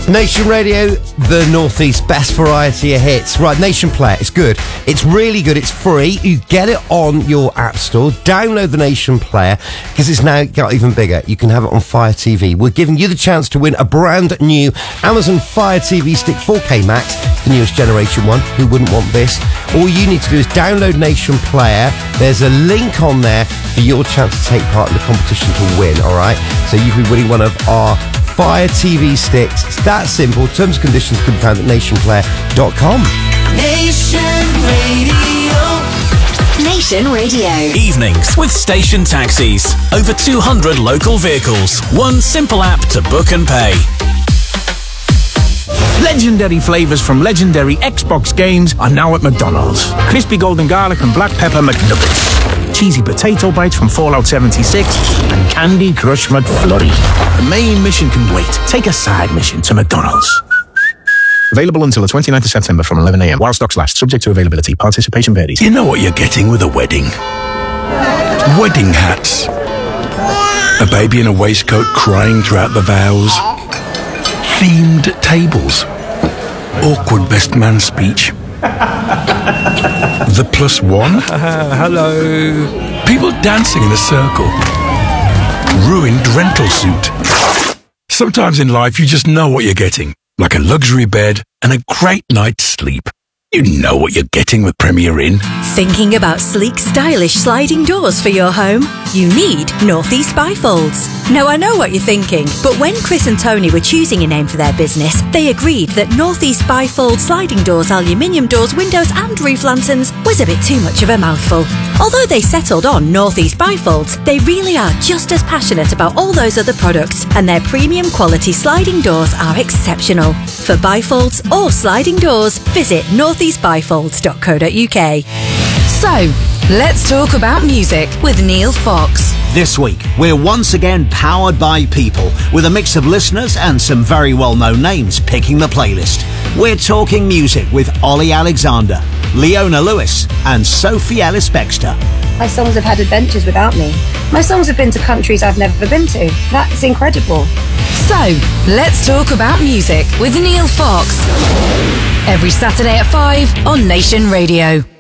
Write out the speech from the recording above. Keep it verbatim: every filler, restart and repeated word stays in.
Nation Radio, the Northeast best variety of hits. Right, Nation Player, it's good. It's really good. It's free. You get it on your app store. Download the Nation Player because it's now got even bigger. You can have it on Fire T V. We're giving you the chance to win a brand new Amazon Fire T V Stick four K Max, the newest generation one. Who wouldn't want this? All you need to do is download Nation Player. There's a link on there for your chance to take part in the competition to win, all right? So you could be winning one of our Fire T V sticks. It's that simple. Terms and conditions can be found at nation player dot com. Nation Radio. Nation Radio. Evenings with Station Taxis. Over two hundred local vehicles. One simple app to book and pay. Legendary flavours from legendary Xbox games are now at McDonald's. Crispy golden garlic and black pepper McNuggets. Cheesy potato bites from Fallout seventy-six and Candy Crush McFlurry. The main mission can wait. Take a side mission to McDonald's. Available until the twenty-ninth of September from eleven a.m. while stocks last. Subject to availability. Participation varies. You know what you're getting with a wedding? Wedding hats. A baby in a waistcoat crying throughout the vows. Themed tables. Awkward best man speech. The plus one. Uh, hello. People dancing in a circle. Ruined rental suit. Sometimes in life you just know what you're getting. Like a luxury bed and a great night's sleep. You know what you're getting with Premier Inn. Thinking about sleek, stylish sliding doors for your home? You need Northeast Bifolds. Now, I know what you're thinking, but when Chris and Tony were choosing a name for their business, they agreed that Northeast Bifold sliding doors, aluminium doors, windows and roof lanterns was a bit too much of a mouthful. Although they settled on Northeast Bifolds, they really are just as passionate about all those other products, and their premium quality sliding doors are exceptional. For bifolds or sliding doors, visit northeast bifolds dot co dot uk. So, let's talk about music with Neil Fox. This week, we're once again powered by people, with a mix of listeners and some very well-known names picking the playlist. We're talking music with Ollie Alexander, Leona Lewis and Sophie Ellis-Bextor. My songs have had adventures without me. My songs have been to countries I've never been to. That's incredible. So, let's talk about music with Neil Fox. Every Saturday at five on Nation Radio.